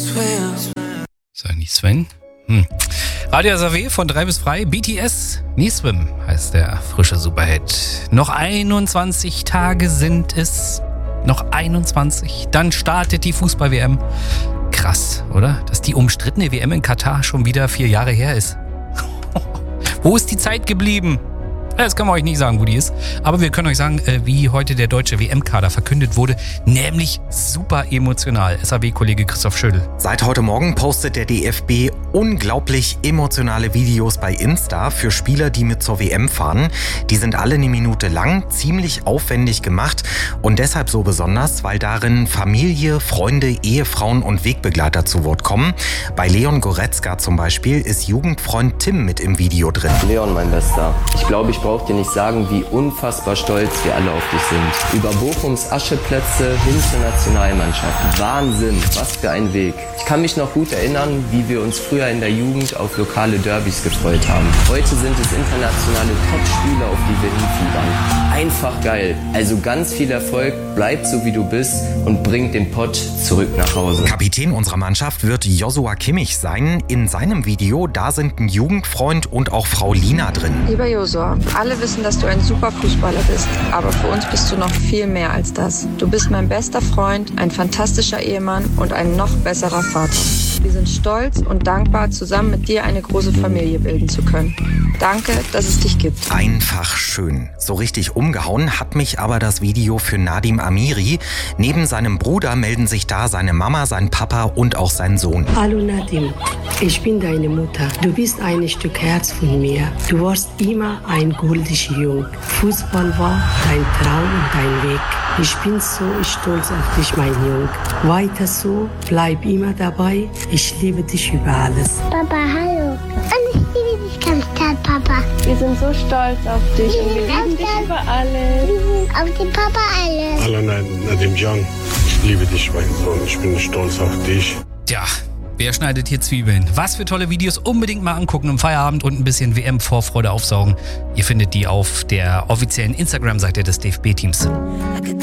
Sag nicht Sven? Radio SAW von 3 bis frei, BTS, Niswim heißt der frische Superhit. Noch 21 Tage sind es. Noch 21. Dann startet die Fußball-WM. Krass, oder? Dass die umstrittene WM in Katar schon wieder 4 Jahre her ist. Wo ist die Zeit geblieben? Das kann man euch nicht sagen, wo die ist. Aber wir können euch sagen, wie heute der deutsche WM-Kader verkündet wurde. Nämlich super emotional. SAW-Kollege Christoph Schödel. Seit heute Morgen postet der DFB unglaublich emotionale Videos bei Insta für Spieler, die mit zur WM fahren. Die sind alle eine Minute lang, ziemlich aufwendig gemacht und deshalb so besonders, weil darin Familie, Freunde, Ehefrauen und Wegbegleiter zu Wort kommen. Bei Leon Goretzka zum Beispiel ist Jugendfreund Tim mit im Video drin. Leon, mein Bester, ich glaube, ich brauche dir nicht sagen, wie unfassbar stolz wir alle auf dich sind. Über Bochums Ascheplätze hin zur Nationalmannschaft. Wahnsinn, was für ein Weg. Ich kann mich noch gut erinnern, wie wir uns früher in der Jugend auf lokale Derbys gefreut haben. Heute sind es internationale Top-Spieler, auf die wir hinfiebern. Einfach geil. Also ganz viel Erfolg, bleib so wie du bist und bring den Pott zurück nach Hause. Kapitän unserer Mannschaft wird Joshua Kimmich sein. In seinem Video, da sind ein Jugendfreund und auch Frau Lina drin. Lieber Joshua, alle wissen, dass du ein super Fußballer bist, aber für uns bist du noch viel mehr als das. Du bist mein bester Freund, ein fantastischer Ehemann und ein noch besserer Vater. Wir sind stolz und dankbar, zusammen mit dir eine große Familie bilden zu können. Danke, dass es dich gibt. Einfach schön. So richtig umgehauen hat mich aber das Video für Nadim Amiri. Neben seinem Bruder melden sich da seine Mama, sein Papa und auch sein Sohn. Hallo Nadim, ich bin deine Mutter. Du bist ein Stück Herz von mir. Du warst immer ein goldiger Junge. Fußball war dein Traum und dein Weg. Ich bin so stolz auf dich, mein Junge. Weiter so, bleib immer dabei. Ich liebe dich über alles. Papa, hallo. Und ich liebe dich ganz toll, Papa. Wir sind so stolz auf dich und wir lieben dich über alles. Auf den Papa alles. Hallo Nadim Can, ich liebe dich, mein Sohn. Ich bin stolz auf dich. Tja, wer schneidet hier Zwiebeln? Was für tolle Videos, unbedingt mal angucken im Feierabend und ein bisschen WM-Vorfreude aufsaugen. Ihr findet die auf der offiziellen Instagram-Seite des DFB-Teams.